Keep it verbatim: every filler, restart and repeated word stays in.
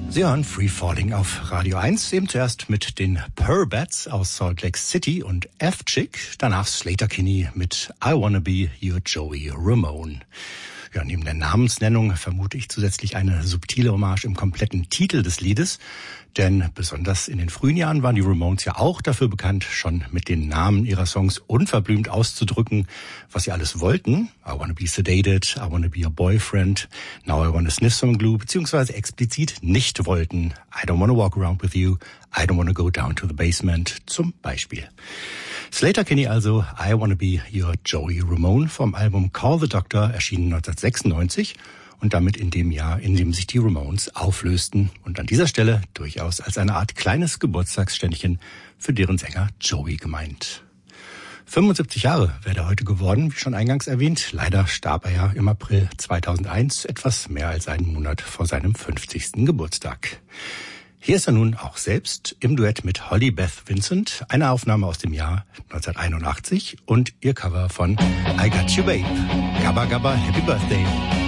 Sie hören Free Falling auf Radio eins, eben zuerst mit den Purbats aus Salt Lake City und F-Chick, danach Sleater-Kinney mit I Wanna Be Your Joey Ramone. Ja, neben der Namensnennung vermute ich zusätzlich eine subtile Hommage im kompletten Titel des Liedes, denn besonders in den frühen Jahren waren die Ramones ja auch dafür bekannt, schon mit den Namen ihrer Songs unverblümt auszudrücken, was sie alles wollten. I wanna be sedated, I wanna be your boyfriend, now I wanna sniff some glue, beziehungsweise explizit nicht wollten. I don't wanna walk around with you, I don't wanna go down to the basement, zum Beispiel. Sleater-Kinney also, I Wanna Be Your Joey Ramone vom Album Call the Doctor, erschienen neunzehnhundertsechsundneunzig und damit in dem Jahr, in dem sich die Ramones auflösten und an dieser Stelle durchaus als eine Art kleines Geburtstagsständchen für deren Sänger Joey gemeint. fünfundsiebzig Jahre wäre er heute geworden, wie schon eingangs erwähnt. Leider starb er ja im April zweitausendeins, etwas mehr als einen Monat vor seinem fünfzigsten Geburtstag. Hier ist er nun auch selbst im Duett mit Holly Beth Vincent, eine Aufnahme aus dem Jahr neunzehnhunderteinundachtzig und ihr Cover von I Got You Babe. Gabba Gabba Happy Birthday.